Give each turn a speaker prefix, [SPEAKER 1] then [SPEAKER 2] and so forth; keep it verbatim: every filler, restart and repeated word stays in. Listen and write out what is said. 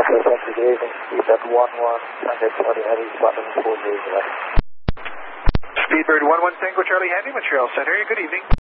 [SPEAKER 1] Good afternoon, good evening. Speedbird one one, Tango Charlie Heavy, Platinum four zero zero.
[SPEAKER 2] Speedbird one one, Tango Charlie Heavy, Montreal Center, good evening.